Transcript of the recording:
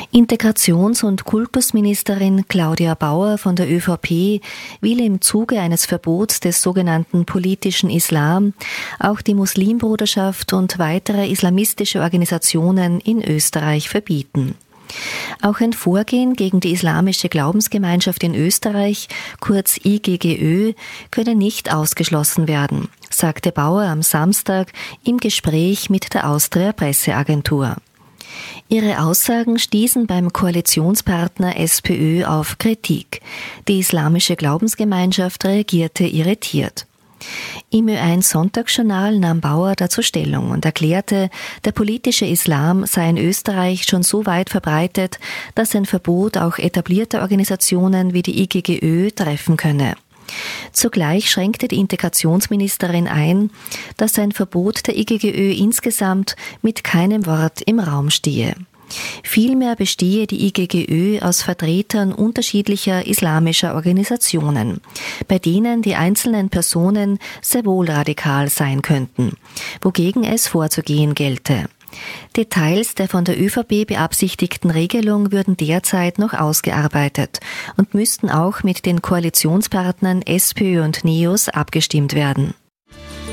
Integrations- und Kultusministerin Claudia Bauer von der ÖVP will im Zuge eines Verbots des sogenannten politischen Islam auch die Muslimbruderschaft und weitere islamistische Organisationen in Österreich verbieten. Auch ein Vorgehen gegen die Islamische Glaubensgemeinschaft in Österreich, kurz IGGÖ, könne nicht ausgeschlossen werden, sagte Bauer am Samstag im Gespräch mit der Austria Presseagentur. Ihre Aussagen stießen beim Koalitionspartner SPÖ auf Kritik. Die Islamische Glaubensgemeinschaft reagierte irritiert. Im Ö1 Sonntagsjournal nahm Bauer dazu Stellung und erklärte, der politische Islam sei in Österreich schon so weit verbreitet, dass ein Verbot auch etablierte Organisationen wie die IGGÖ treffen könne. Zugleich schränkte die Integrationsministerin ein, dass ein Verbot der IGGÖ insgesamt mit keinem Wort im Raum stehe. Vielmehr bestehe die IGGÖ aus Vertretern unterschiedlicher islamischer Organisationen, bei denen die einzelnen Personen sehr wohl radikal sein könnten, wogegen es vorzugehen gelte. Details der von der ÖVP beabsichtigten Regelung würden derzeit noch ausgearbeitet und müssten auch mit den Koalitionspartnern SPÖ und NEOS abgestimmt werden.